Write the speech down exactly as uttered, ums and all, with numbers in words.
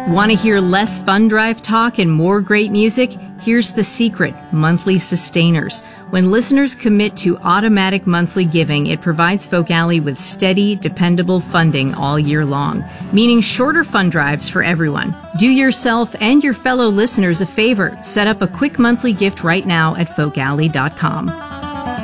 Want to hear less fun drive talk and more great music? Here's the secret: monthly sustainers. When listeners commit to automatic monthly giving, it provides Folk Alley with steady, dependable funding all year long, meaning shorter fund drives for everyone. Do yourself and your fellow listeners a favor. Set up a quick monthly gift right now at folk alley dot com.